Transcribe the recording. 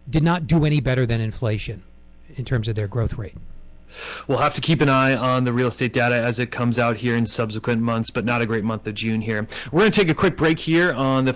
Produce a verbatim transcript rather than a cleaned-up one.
did not do any better than inflation in terms of their growth rate. We'll have to keep an eye on the real estate data as it comes out here in subsequent months, but not a great month of June here. We're going to take a quick break here on the